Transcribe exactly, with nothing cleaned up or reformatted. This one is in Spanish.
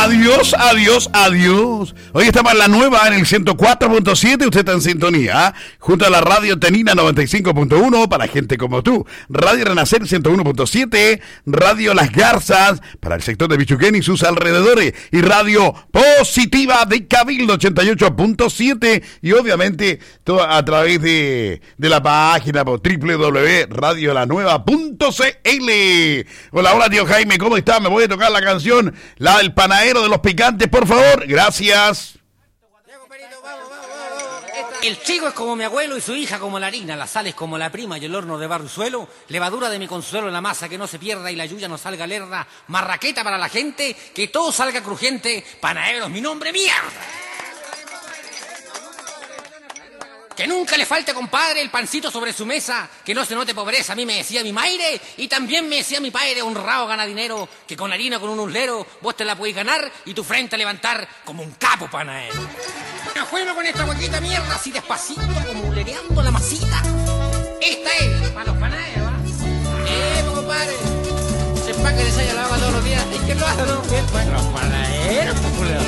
Adiós, adiós, adiós. Hoy estamos en la nueva, en el ciento cuatro punto siete. Usted está en sintonía, ¿eh? Junto a la Radio Tenina noventa y cinco punto uno para gente como tú. Radio Renacer ciento uno punto siete. Radio Las Garzas para el sector de Bichuquén y sus alrededores. Y Radio Positiva de Cabildo ochenta y ocho punto siete. Y obviamente todo a través de, de la página por doble u doble u doble u punto radio la nueva punto c l. Hola, hola tío Jaime, ¿cómo está? Me voy a tocar la canción, la del panadero de los picantes, por favor. Gracias. El chico es como mi abuelo y su hija como la harina, la sal es como la prima y el horno de barro y suelo, levadura de mi consuelo en la masa que no se pierda y la yuya no salga lerda, marraqueta para la gente, que todo salga crujiente, panadero es mi nombre, mierda. Que nunca le falte, compadre, el pancito sobre su mesa, que no se note pobreza, a mí me decía mi maire, y también me decía mi padre, honrado gana dinero, que con harina, con un uslero, vos te la podés ganar y tu frente a levantar como un capo panadero. Me juego con esta huequita mierda, así despacito, como ulereando la masita. Esta es, para los panaderos, ¿ah? Eh, pues, compadre, se empaque de esa, la hago todos los días, y que lo hacen, ¿no? Bien, pues, los panaderos, pues,